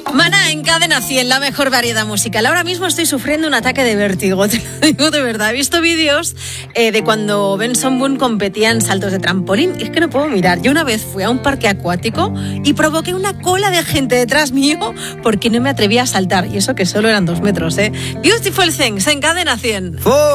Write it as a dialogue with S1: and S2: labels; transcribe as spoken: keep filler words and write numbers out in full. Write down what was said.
S1: Maná en Cadena cien, la mejor variedad musical. Ahora mismo estoy sufriendo un ataque de vértigo, te lo digo de verdad. He visto vídeos eh, de cuando Benson Boone competía en saltos de trampolín. Es que no puedo mirar. Yo una vez fui a un parque acuático y provoqué una cola de gente detrás mío porque no me atrevía a saltar. Y eso que solo eran dos metros, ¿eh? Beautiful Things en Cadena cien.